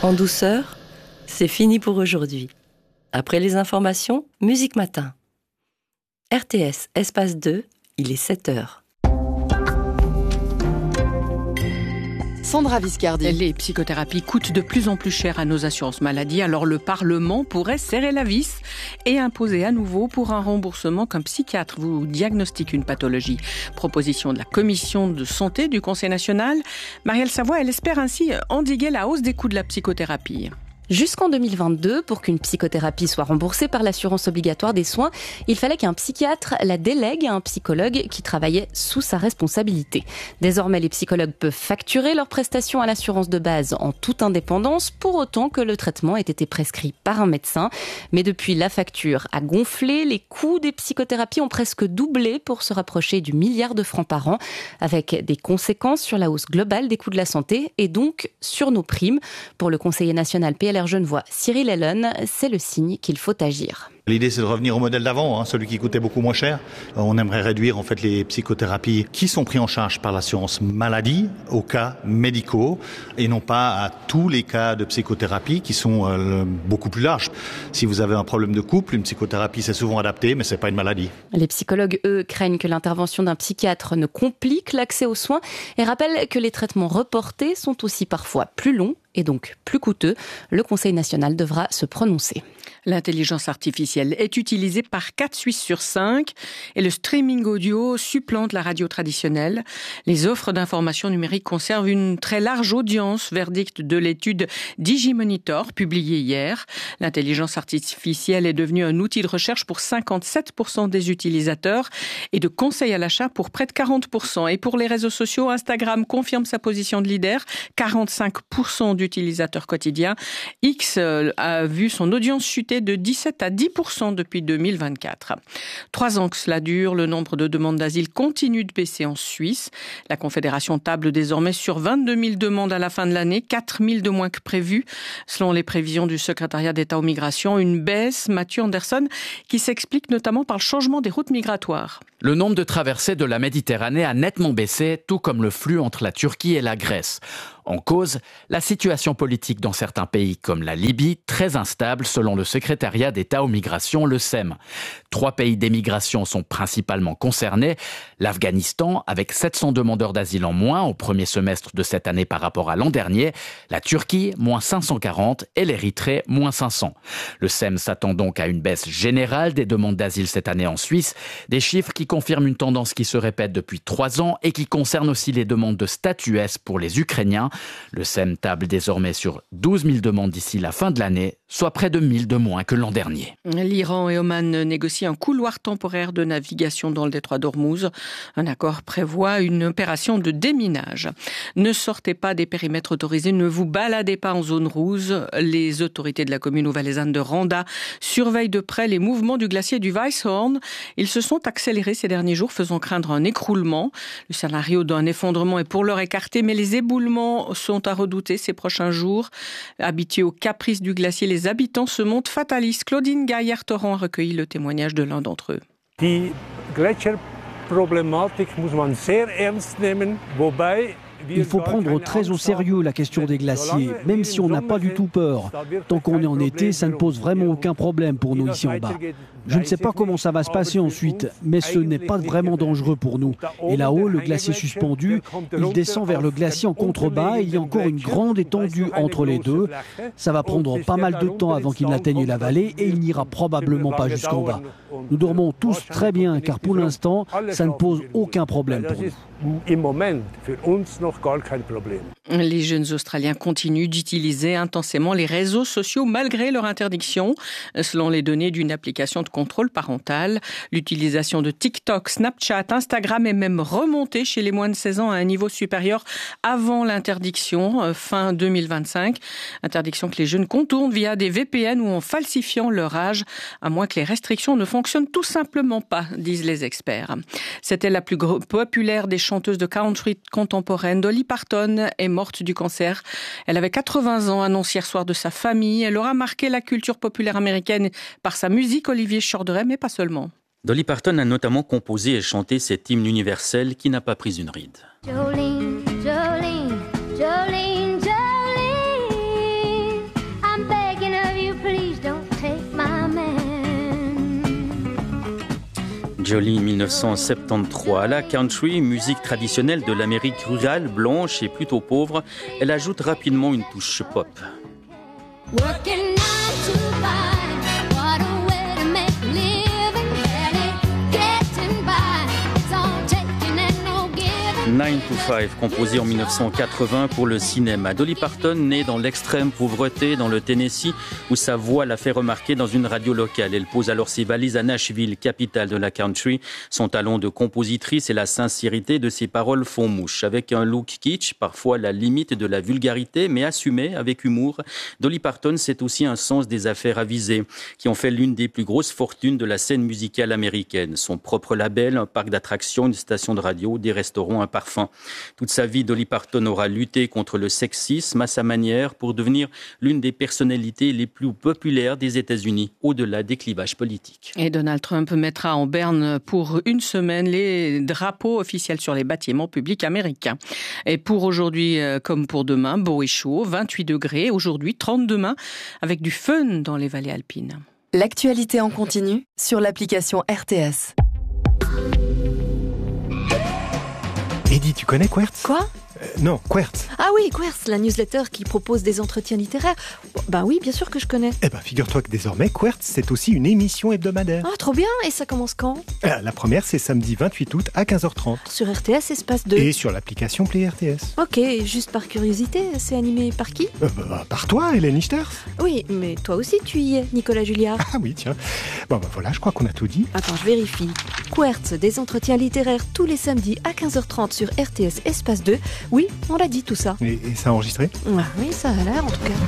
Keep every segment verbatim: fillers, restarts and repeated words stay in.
En douceur, c'est fini pour aujourd'hui. Après les informations, Musique Matin. R T S, espace deux, il est sept heures. Sandra Viscardi. Les psychothérapies coûtent de plus en plus cher à nos assurances maladie, alors le Parlement pourrait serrer la vis et imposer à nouveau pour un remboursement qu'un psychiatre vous diagnostique une pathologie. Proposition de la Commission de santé du Conseil national. Marielle Savoie, elle espère ainsi endiguer la hausse des coûts de la psychothérapie. Jusqu'en deux mille vingt-deux, pour qu'une psychothérapie soit remboursée par l'assurance obligatoire des soins, il fallait qu'un psychiatre la délègue à un psychologue qui travaillait sous sa responsabilité. Désormais, les psychologues peuvent facturer leurs prestations à l'assurance de base en toute indépendance, pour autant que le traitement ait été prescrit par un médecin. Mais depuis, la facture a gonflé, les coûts des psychothérapies ont presque doublé pour se rapprocher du milliard de francs par an, avec des conséquences sur la hausse globale des coûts de la santé et donc sur nos primes. Pour le conseiller national P L R Genevois, Cyril Ellen, c'est le signe qu'il faut agir. L'idée, c'est de revenir au modèle d'avant, hein, celui qui coûtait beaucoup moins cher. On aimerait réduire en fait les psychothérapies qui sont prises en charge par l'assurance maladie aux cas médicaux et non pas à tous les cas de psychothérapie qui sont euh, beaucoup plus larges. Si vous avez un problème de couple, une psychothérapie c'est souvent adapté, mais c'est pas une maladie. Les psychologues, eux, craignent que l'intervention d'un psychiatre ne complique l'accès aux soins et rappellent que les traitements reportés sont aussi parfois plus longs et donc plus coûteux. Le Conseil national devra se prononcer. L'intelligence artificielle est utilisée par quatre Suisses sur cinq et le streaming audio supplante la radio traditionnelle. Les offres d'information numérique conservent une très large audience, verdict de l'étude Digimonitor publiée hier. L'intelligence artificielle est devenue un outil de recherche pour cinquante-sept pour cent des utilisateurs et de conseil à l'achat pour près de quarante pour cent. Et pour les réseaux sociaux, Instagram confirme sa position de leader, quarante-cinq pour cent d'utilisateurs quotidiens. X a vu son audience chuter de dix-sept à dix pour cent depuis deux mille vingt-quatre. Trois ans que cela dure, le nombre de demandes d'asile continue de baisser en Suisse. La Confédération table désormais sur vingt-deux mille demandes à la fin de l'année, quatre mille de moins que prévu. Selon les prévisions du secrétariat d'État aux migrations, une baisse, Mathieu Anderson, qui s'explique notamment par le changement des routes migratoires. Le nombre de traversées de la Méditerranée a nettement baissé, tout comme le flux entre la Turquie et la Grèce. En cause, la situation politique dans certains pays comme la Libye, très instable selon le secrétariat d'État aux migrations, le S E M. Trois pays d'émigration sont principalement concernés. L'Afghanistan, avec sept cents demandeurs d'asile en moins au premier semestre de cette année par rapport à l'an dernier. La Turquie, moins cinq cent quarante et l'Érythrée, moins cinq cents. Le S E M s'attend donc à une baisse générale des demandes d'asile cette année en Suisse. Des chiffres qui confirment une tendance qui se répète depuis trois ans et qui concerne aussi les demandes de statut S pour les Ukrainiens. Le S E M table désormais sur douze mille demandes d'ici la fin de l'année, soit près de mille de moins que l'an dernier. L'Iran et Oman négocient un couloir temporaire de navigation dans le détroit d'Ormuz. Un accord prévoit une opération de déminage. Ne sortez pas des périmètres autorisés, ne vous baladez pas en zone rouge. Les autorités de la commune valaisanne de Randa surveillent de près les mouvements du glacier du Weisshorn. Ils se sont accélérés ces derniers jours, faisant craindre un écroulement. Le scénario d'un effondrement est pour l'heure écarté, mais les éboulements sont à redouter ces prochains jours. Habitués aux caprices du glacier, les habitants se montrent fatalistes. Claudine Gaillard-Torrent a recueilli le témoignage de l'un d'entre eux. Die Gletscherproblematik muss man sehr ernst nehmen, wobei il faut prendre très au sérieux la question des glaciers, même si on n'a pas du tout peur. Tant qu'on est en été, ça ne pose vraiment aucun problème pour nous ici en bas. Je ne sais pas comment ça va se passer ensuite, mais ce n'est pas vraiment dangereux pour nous. Et là-haut, le glacier suspendu, il descend vers le glacier en contrebas et il y a encore une grande étendue entre les deux. Ça va prendre pas mal de temps avant qu'il n'atteigne la vallée et il n'ira probablement pas jusqu'en bas. Nous dormons tous très bien car pour l'instant, ça ne pose aucun problème pour nous. Les jeunes Australiens continuent d'utiliser intensément les réseaux sociaux malgré leur interdiction. Selon les données d'une application de contrôle parental, l'utilisation de TikTok, Snapchat, Instagram est même remontée chez les moins de seize ans à un niveau supérieur avant l'interdiction, fin deux mille vingt-cinq. Interdiction que les jeunes contournent via des V P N ou en falsifiant leur âge, à moins que les restrictions ne fonctionnent tout simplement pas, disent les experts. C'était la plus populaire des chanteuses de country contemporaine. Dolly Parton est morte du cancer. Elle avait quatre-vingts ans, annonce hier soir de sa famille. Elle aura marqué la culture populaire américaine par sa musique, Olivier Chorderet, mais pas seulement. Dolly Parton a notamment composé et chanté cet hymne universel qui n'a pas pris une ride. Jolene, Jolene, Jolene, Jolene. Jolie, mille neuf cent soixante-treize. À la country, musique traditionnelle de l'Amérique rurale, blanche et plutôt pauvre, elle ajoute rapidement une touche pop. Working nine to five, what a way to make a living, barely getting by, it's all taking and no giving. nine to five, composé en mille neuf cent quatre-vingts pour le cinéma. Dolly Parton, née dans l'extrême pauvreté dans le Tennessee, où sa voix l'a fait remarquer dans une radio locale. Elle pose alors ses valises à Nashville, capitale de la country. Son talent de compositrice et la sincérité de ses paroles font mouche. Avec un look kitsch, parfois la limite de la vulgarité, mais assumé avec humour, Dolly Parton, c'est aussi un sens des affaires avisées, qui ont fait l'une des plus grosses fortunes de la scène musicale américaine. Son propre label, un parc d'attractions, une station de radio, des restaurants, un parfum. Toute sa vie, Dolly Parton aura lutté contre le sexisme à sa manière pour devenir l'une des personnalités les plus populaires des États-Unis, au-delà des clivages politiques. Et Donald Trump mettra en berne pour une semaine les drapeaux officiels sur les bâtiments publics américains. Et pour aujourd'hui comme pour demain, beau et chaud, vingt-huit degrés, aujourd'hui trente demain, avec du fun dans les vallées alpines. L'actualité en continu sur l'application R T S. Eddy, tu connais Quertz ? Quoi ? euh, Non, Quertz. Ah oui, Quertz, la newsletter qui propose des entretiens littéraires. Ben oui, bien sûr que je connais. Eh ben, figure-toi que désormais, Quertz, c'est aussi une émission hebdomadaire. Ah, trop bien. Et ça commence quand ? euh, La première, c'est samedi vingt-huit août à quinze heures trente. Sur R T S, espace deux. Et sur l'application Play R T S. Ok, juste par curiosité, c'est animé par qui ? euh, bah, Par toi, Hélène Lichters. Oui, mais toi aussi tu y es, Nicolas Julliard. Ah oui, tiens. Bon, bah voilà, je crois qu'on a tout dit. Attends, je vérifie. Quertz, des entretiens littéraires tous les samedis à quinze heures trente sur R T S, espace deux. Oui, on l'a dit tout ça. Et, et ça a enregistré ? Ah, oui, ça a l'air en tout cas.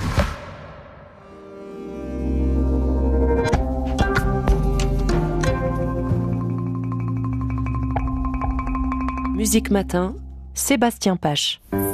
Musique Matin, Sébastien Pache.